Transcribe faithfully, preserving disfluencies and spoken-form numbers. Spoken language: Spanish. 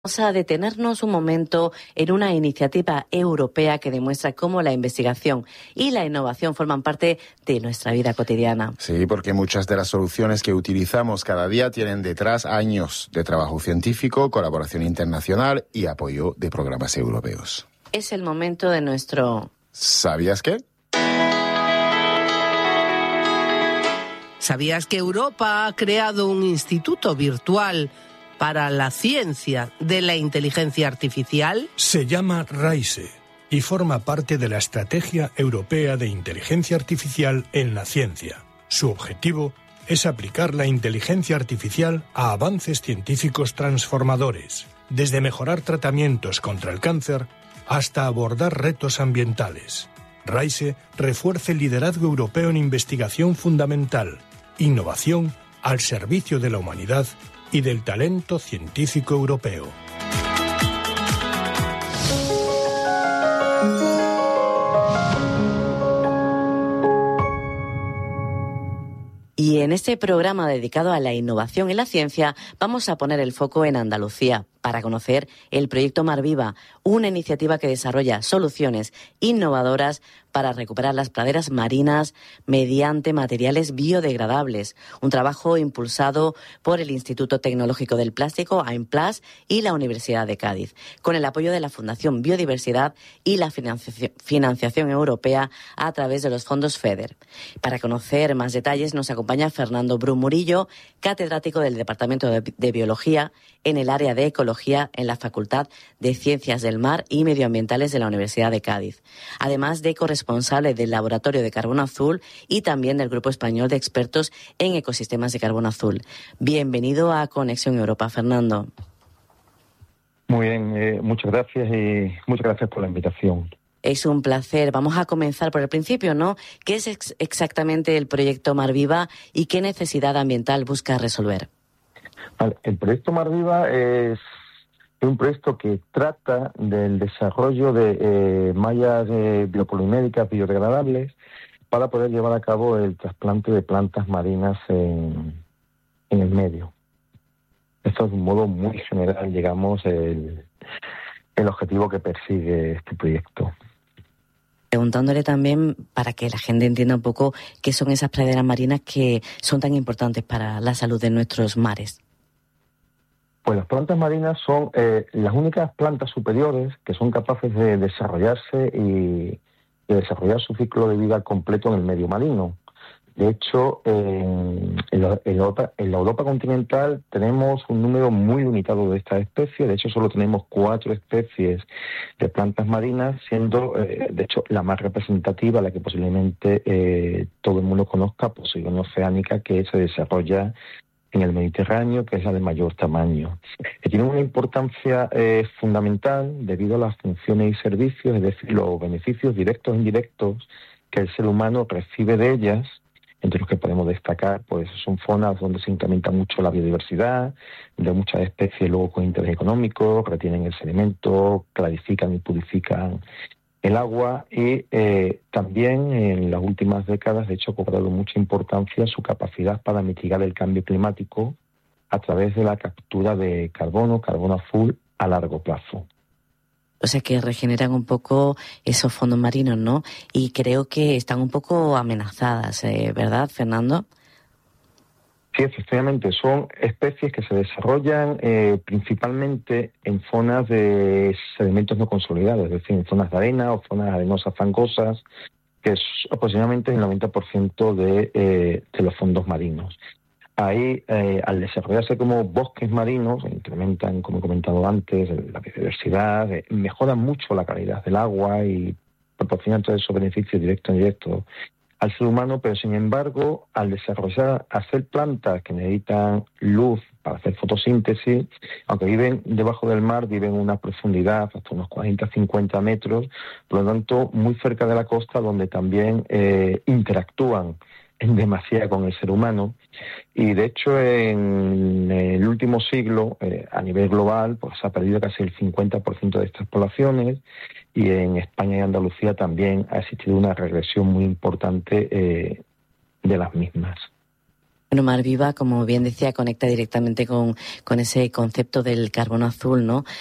Vamos a detenernos un momento en una iniciativa europea que demuestra cómo la investigación y la innovación forman parte de nuestra vida cotidiana. Sí, porque muchas de las soluciones que utilizamos cada día tienen detrás años de trabajo científico, colaboración internacional y apoyo de programas europeos. Es el momento de nuestro... ¿Sabías qué? ¿Sabías que Europa ha creado un instituto virtual para la ciencia de la inteligencia artificial? Se llama RAISE y forma parte de la Estrategia Europea de Inteligencia Artificial en la Ciencia. Su objetivo es aplicar la inteligencia artificial a avances científicos transformadores, desde mejorar tratamientos contra el cáncer hasta abordar retos ambientales. RAISE refuerza el liderazgo europeo en investigación fundamental, innovación al servicio de la humanidad y del talento científico europeo. Y en este programa dedicado a la innovación y la ciencia vamos a poner el foco en Andalucía para conocer el proyecto Mar Viva, una iniciativa que desarrolla soluciones innovadoras para recuperar las praderas marinas mediante materiales biodegradables. Un trabajo impulsado por el Instituto Tecnológico del Plástico, AIMPLAS, y la Universidad de Cádiz, con el apoyo de la Fundación Biodiversidad y la financiación europea a través de los fondos FEDER. Para conocer más detalles nos acompaña Fernando Bru Murillo, catedrático del Departamento de Biología en el área de Ecología en la Facultad de Ciencias del Mar y Medioambientales de la Universidad de Cádiz, además de corresponsable del Laboratorio de Carbono Azul y también del Grupo Español de Expertos en Ecosistemas de Carbono Azul. Bienvenido a Conexión Europa, Fernando. Muy bien, eh, muchas gracias y muchas gracias por la invitación. Es un placer. Vamos a comenzar por el principio, ¿no? ¿Qué es ex- exactamente el proyecto Mar Viva y qué necesidad ambiental busca resolver? Vale, el proyecto Mar Viva es un proyecto que trata del desarrollo de eh, mallas eh, biopoliméricas biodegradables para poder llevar a cabo el trasplante de plantas marinas en, en el medio. Esto es de un modo muy general, digamos, el, el objetivo que persigue este proyecto. Preguntándole también, para que la gente entienda un poco, qué son esas praderas marinas que son tan importantes para la salud de nuestros mares. Pues las plantas marinas son eh, las únicas plantas superiores que son capaces de desarrollarse y de desarrollar su ciclo de vida completo en el medio marino. De hecho, en, en, la, en, Europa, en la Europa continental tenemos un número muy limitado de estas especies. De hecho, solo tenemos cuatro especies de plantas marinas, siendo, eh, de hecho, la más representativa, la que posiblemente eh, todo el mundo conozca, Poseidón oceánica, que se desarrolla en el Mediterráneo, que es la de mayor tamaño. Que tiene una importancia eh, fundamental debido a las funciones y servicios, es decir, los beneficios directos e indirectos que el ser humano recibe de ellas, entre los que podemos destacar, pues son zonas donde se incrementa mucho la biodiversidad, de muchas especies luego con interés económico, retienen el sedimento, clarifican y purifican el agua y eh, también en las últimas décadas, de hecho, ha cobrado mucha importancia su capacidad para mitigar el cambio climático a través de la captura de carbono, carbono azul a largo plazo. O sea que regeneran un poco esos fondos marinos, ¿no? Y creo que están un poco amenazadas, eh, ¿verdad, Fernando? Sí, efectivamente, son especies que se desarrollan eh, principalmente en zonas de sedimentos no consolidados, es decir, en zonas de arena o zonas arenosas fangosas, que es aproximadamente el noventa por ciento de, eh, de los fondos marinos. Ahí, eh, al desarrollarse como bosques marinos, incrementan, como he comentado antes, la biodiversidad, eh, mejoran mucho la calidad del agua y proporcionan todos esos beneficios directos e indirectos al ser humano, pero sin embargo, al desarrollar, hacer plantas que necesitan luz para hacer fotosíntesis, aunque viven debajo del mar, viven a una profundidad hasta unos cuarenta a cincuenta metros, por lo tanto, muy cerca de la costa, donde también eh, interactúan en demasía con el ser humano. Y de hecho, en el último siglo, eh, a nivel global, pues se ha perdido casi el cincuenta por ciento de estas poblaciones, y en España y Andalucía también ha existido una regresión muy importante eh, de las mismas. Bueno, Mar Viva, como bien decía, conecta directamente con, con ese concepto del carbono azul, ¿no?